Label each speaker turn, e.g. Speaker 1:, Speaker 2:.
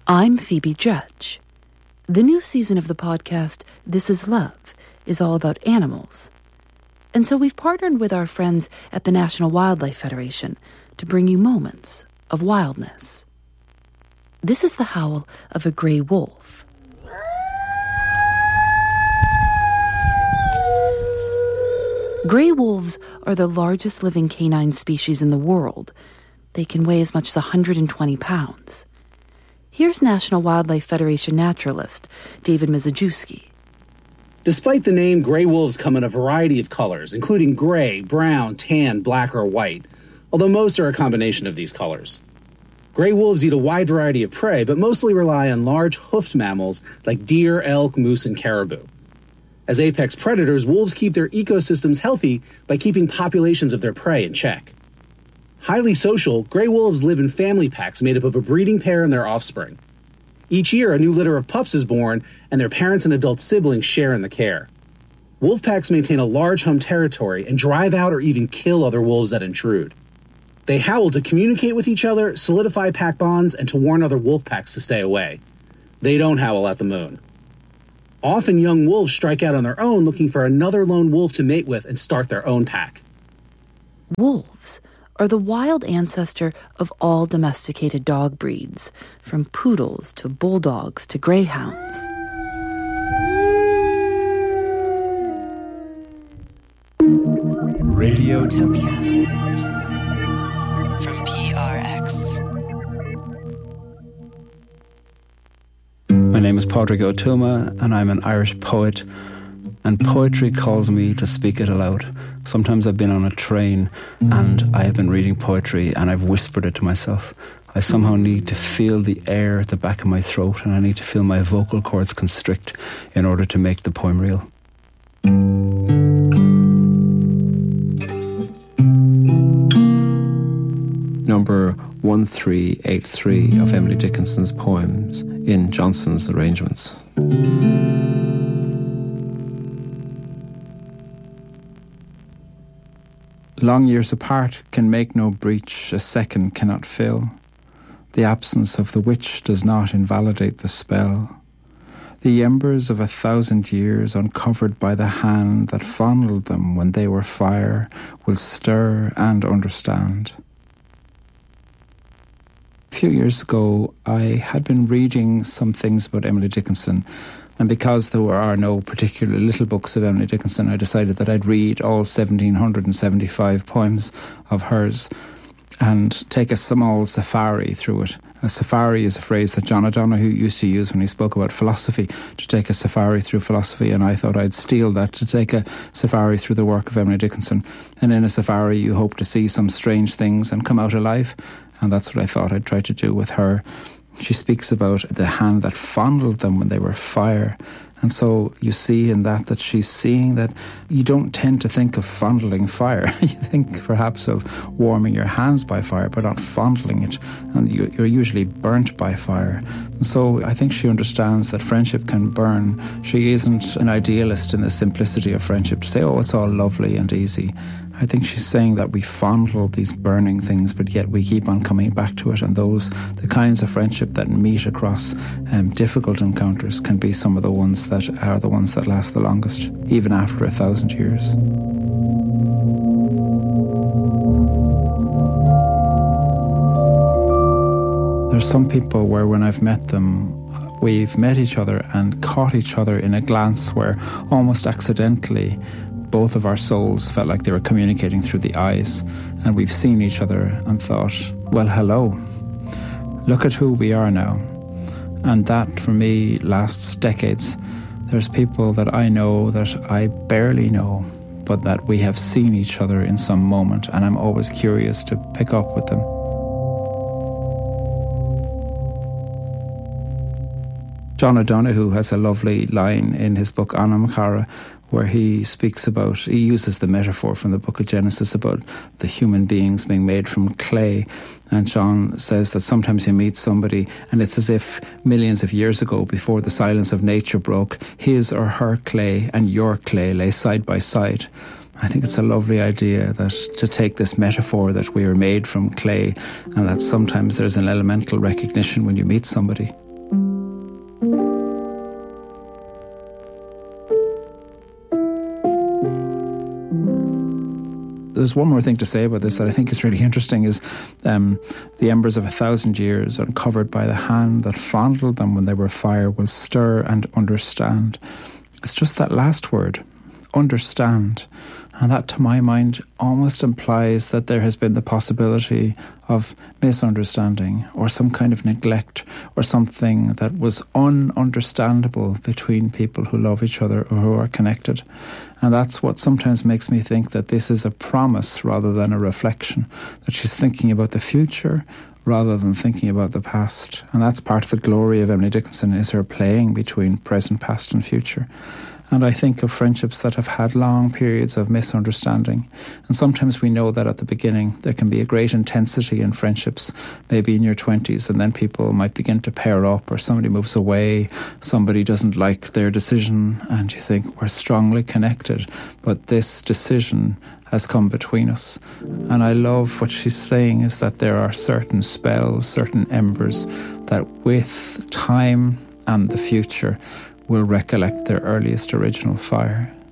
Speaker 1: I'm Phoebe Judge. The new season of the podcast, This Is Love, is all about animals. And so we've partnered with our friends at the National Wildlife Federation to bring you moments of wildness. This is the howl of a gray wolf. Gray wolves are the largest living canine species in the world. They can weigh as much as 120 pounds. Here's National Wildlife Federation naturalist David Mizejewski.
Speaker 2: Despite the name, gray wolves come in a variety of colors, including gray, brown, tan, black, or white, although most are a combination of these colors. Gray wolves eat a wide variety of prey, but mostly rely on large hoofed mammals like deer, elk, moose, and caribou. As apex predators, wolves keep their ecosystems healthy by keeping populations of their prey in check. Highly social, gray wolves live in family packs made up of a breeding pair and their offspring. Each year, a new litter of pups is born, and their parents and adult siblings share in the care. Wolf packs maintain a large home territory and drive out or even kill other wolves that intrude. They howl to communicate with each other, solidify pack bonds, and to warn other wolf packs to stay away. They don't howl at the moon. Often young wolves strike out on their own looking for another lone wolf to mate with and start their own pack.
Speaker 1: Wolves are the wild ancestor of all domesticated dog breeds, from poodles to bulldogs to greyhounds.
Speaker 3: Radiotopia from PRX.
Speaker 4: My name is Pádraig Ó Tuama, and I'm an Irish poet, and poetry calls me to speak it aloud. Sometimes I've been on a train and I have been reading poetry and I've whispered it to myself. I somehow need to feel the air at the back of my throat, and I need to feel my vocal cords constrict in order to make the poem real. Number 1383 of Emily Dickinson's poems in Johnson's arrangements. Long years apart can make no breach a second cannot fill. The absence of the witch does not invalidate the spell. The embers of 1,000 years uncovered by the hand that fondled them when they were fire will stir and understand. A few years ago, I had been reading some things about Emily Dickinson, and because there are no particular little books of Emily Dickinson, I decided that I'd read all 1,775 poems of hers and take a small safari through it. A safari is a phrase that John O'Donoghue used to use when he spoke about philosophy, to take a safari through philosophy, and I thought I'd steal that, to take a safari through the work of Emily Dickinson. And in a safari, you hope to see some strange things and come out alive, and that's what I thought I'd try to do with her. She speaks about the hand that fondled them when they were fire. And so you see in that she's seeing that you don't tend to think of fondling fire. You think perhaps of warming your hands by fire, but not fondling it. And you're usually burnt by fire. And so I think she understands that friendship can burn. She isn't an idealist in the simplicity of friendship to say, oh, it's all lovely and easy. I think she's saying that we fondle these burning things, but yet we keep on coming back to it. And the kinds of friendship that meet across difficult encounters can be some of the ones that are the ones that last the longest, even after 1,000 years. There's some people where when I've met them, we've met each other and caught each other in a glance where almost accidentally both of our souls felt like they were communicating through the eyes, and we've seen each other and thought, well, hello, look at who we are now. And that, for me, lasts decades. There's people that I know that I barely know, but that we have seen each other in some moment, and I'm always curious to pick up with them. John O'Donoghue has a lovely line in his book Anam Cara, where he uses the metaphor from the book of Genesis about the human beings being made from clay. And John says that sometimes you meet somebody and it's as if millions of years ago, before the silence of nature broke, his or her clay and your clay lay side by side. I think it's a lovely idea that to take this metaphor that we are made from clay, and that sometimes there's an elemental recognition when you meet somebody. there's one more thing to say about this that I think is really interesting is the embers of 1,000 years uncovered by the hand that fondled them when they were fire will stir and understand. It's just that last word, understand. And that, to my mind, almost implies that there has been the possibility of misunderstanding or some kind of neglect or something that was ununderstandable between people who love each other or who are connected. And that's what sometimes makes me think that this is a promise rather than a reflection, that she's thinking about the future rather than thinking about the past. And that's part of the glory of Emily Dickinson, is her playing between present, past and future. And I think of friendships that have had long periods of misunderstanding. And sometimes we know that at the beginning there can be a great intensity in friendships, maybe in your 20s, and then people might begin to pair up, or somebody moves away, somebody doesn't like their decision, and you think we're strongly connected, but this decision has come between us. And I love what she's saying is that there are certain spells, certain embers that with time and the future will recollect their earliest original fire.